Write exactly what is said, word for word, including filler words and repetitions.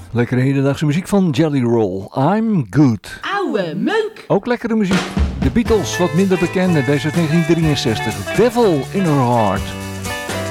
Lekkere hedendaagse muziek van Jelly Roll. I'm good. Ouwe meuk. Ook lekkere muziek. De Beatles, wat minder bekend. Deze uit negentien drieënzestig. Devil in Her Heart.